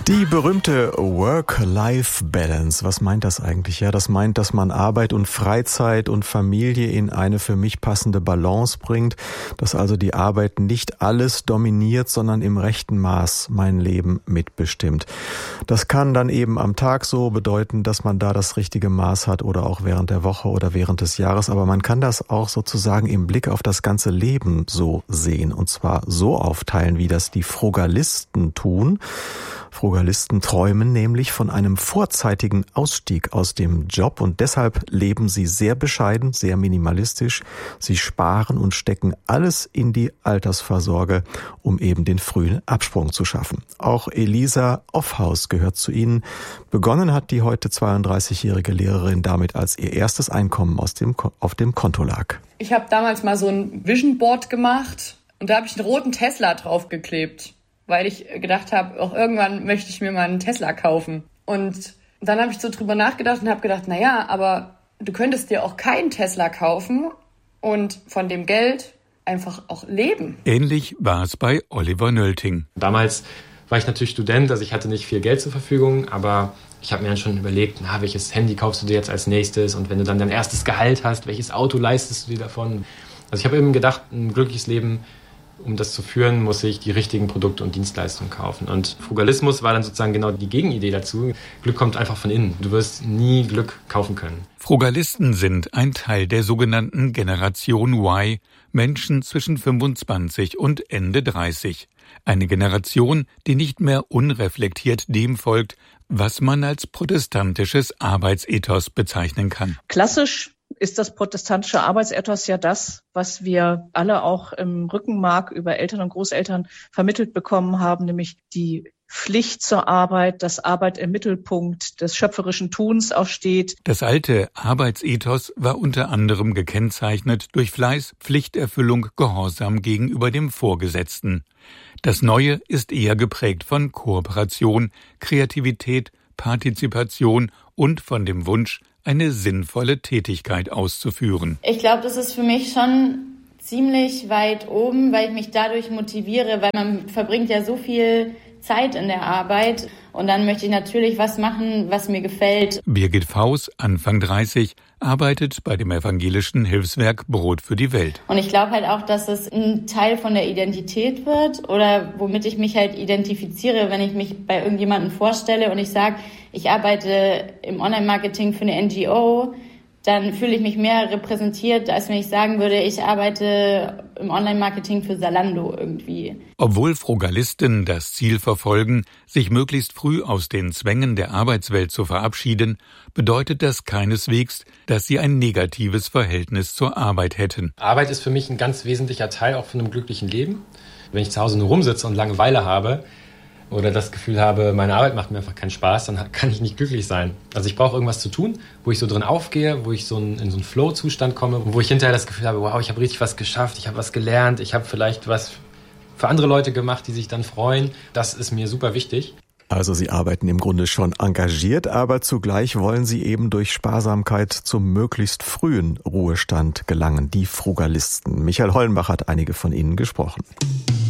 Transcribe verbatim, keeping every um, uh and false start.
Die berühmte Work-Life-Balance, was meint das eigentlich? Ja, das meint, dass man Arbeit und Freizeit und Familie in eine für mich passende Balance bringt, dass also die Arbeit nicht alles dominiert, sondern im rechten Maß mein Leben mitbestimmt. Das kann dann eben am Tag so bedeuten, dass man da das richtige Maß hat oder auch während der Woche oder während des Jahres, aber man kann das auch sozusagen im Blick auf das ganze Leben so sehen und zwar so aufteilen, wie das die Frugalisten tun. Frugalisten träumen nämlich von einem vorzeitigen Ausstieg aus dem Job und deshalb leben sie sehr bescheiden, sehr minimalistisch. Sie sparen und stecken alles in die Altersvorsorge, um eben den frühen Absprung zu schaffen. Auch Elisa Offhaus gehört zu ihnen. Begonnen hat die heute zweiunddreißigjährige Lehrerin damit, als ihr erstes Einkommen aus dem, auf dem Konto lag. Ich habe damals mal so ein Vision Board gemacht und da habe ich einen roten Tesla draufgeklebt, weil ich gedacht habe, auch irgendwann möchte ich mir mal einen Tesla kaufen. Und dann habe ich so drüber nachgedacht und habe gedacht, na ja, aber du könntest dir auch keinen Tesla kaufen und von dem Geld einfach auch leben. Ähnlich war es bei Oliver Nölting. Damals war ich natürlich Student, also ich hatte nicht viel Geld zur Verfügung, aber ich habe mir dann schon überlegt, na, welches Handy kaufst du dir jetzt als nächstes? Und wenn du dann dein erstes Gehalt hast, welches Auto leistest du dir davon? Also ich habe eben gedacht, ein glückliches Leben, um das zu führen, muss ich die richtigen Produkte und Dienstleistungen kaufen. Und Frugalismus war dann sozusagen genau die Gegenidee dazu. Glück kommt einfach von innen. Du wirst nie Glück kaufen können. Frugalisten sind ein Teil der sogenannten Generation Y, Menschen zwischen fünfundzwanzig und Ende dreißig. Eine Generation, die nicht mehr unreflektiert dem folgt, was man als protestantisches Arbeitsethos bezeichnen kann. Klassisch ist das protestantische Arbeitsethos ja das, was wir alle auch im Rückenmark über Eltern und Großeltern vermittelt bekommen haben, nämlich die Pflicht zur Arbeit, dass Arbeit im Mittelpunkt des schöpferischen Tuns auch steht. Das alte Arbeitsethos war unter anderem gekennzeichnet durch Fleiß, Pflichterfüllung, Gehorsam gegenüber dem Vorgesetzten. Das Neue ist eher geprägt von Kooperation, Kreativität, Partizipation und von dem Wunsch, eine sinnvolle Tätigkeit auszuführen. Ich glaube, das ist für mich schon ziemlich weit oben, weil ich mich dadurch motiviere, weil man verbringt ja so viel Zeit in der Arbeit und dann möchte ich natürlich was machen, was mir gefällt. Birgit Faus, Anfang dreißig, arbeitet bei dem evangelischen Hilfswerk Brot für die Welt. Und ich glaube halt auch, dass es ein Teil von der Identität wird oder womit ich mich halt identifiziere, wenn ich mich bei irgendjemandem vorstelle und ich sage, ich arbeite im Online-Marketing für eine N G O, dann fühle ich mich mehr repräsentiert, als wenn ich sagen würde, ich arbeite im Online-Marketing für Zalando irgendwie. Obwohl Frugalisten das Ziel verfolgen, sich möglichst früh aus den Zwängen der Arbeitswelt zu verabschieden, bedeutet das keineswegs, dass sie ein negatives Verhältnis zur Arbeit hätten. Arbeit ist für mich ein ganz wesentlicher Teil auch von einem glücklichen Leben. Wenn ich zu Hause nur rumsitze und Langeweile habe, oder das Gefühl habe, meine Arbeit macht mir einfach keinen Spaß, dann kann ich nicht glücklich sein. Also ich brauche irgendwas zu tun, wo ich so drin aufgehe, wo ich so in so einen Flow-Zustand komme, wo ich hinterher das Gefühl habe, wow, ich habe richtig was geschafft, ich habe was gelernt, ich habe vielleicht was für andere Leute gemacht, die sich dann freuen. Das ist mir super wichtig. Also Sie arbeiten im Grunde schon engagiert, aber zugleich wollen Sie eben durch Sparsamkeit zum möglichst frühen Ruhestand gelangen, die Frugalisten. Michael Hollenbach hat einige von Ihnen gesprochen.